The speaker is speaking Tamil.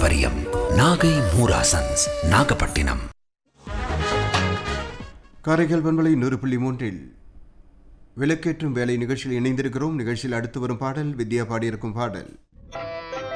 பாரம்பரியம். நாகை மூராசன்ஸ், நாகப்பட்டினம். காரைக்கால் பண்பலை 100.3 விளக்கேற்றும் வேலை நிகழ்ச்சியில் இணைந்திருக்கிறோம். நிகழ்ச்சியில் அடுத்து வரும் பாடல் வித்யா பாடியிருக்கும் பாடல்.